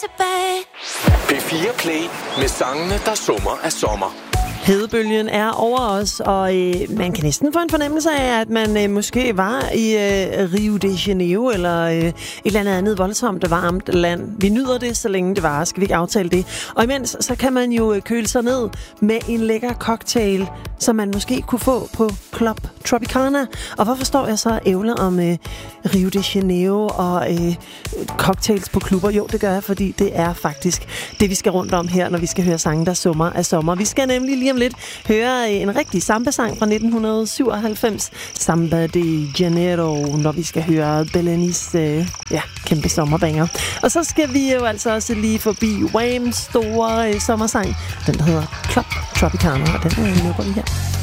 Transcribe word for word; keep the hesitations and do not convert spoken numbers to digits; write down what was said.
P fire Play med sangene, der summer af sommer. Hedebølgen er over os, og øh, man kan næsten få en fornemmelse af, at man øh, måske var i øh, Rio de Janeiro, eller øh, et eller andet andet voldsomt varmt land. Vi nyder det, så længe det varer. Skal vi ikke aftale det? Og imens, så kan man jo øh, køle sig ned med en lækker cocktail, som man måske kunne få på Club Tropicana. Og hvorfor står jeg så ævler om øh, Rio de Janeiro og øh, cocktails på klubber? Jo, det gør jeg, fordi det er faktisk det, vi skal rundt om her, når vi skal høre sange, der summer af sommer. Vi skal nemlig lige om lidt høre en rigtig samba-sang fra nitten syvoghalvfems, Samba de Janeiro, når vi skal høre Belenis øh, ja, kæmpe sommerbanger. Og så skal vi jo altså også lige forbi Whams store øh, sommersang, den der hedder Club Tropicana, og den øh, løber vi her.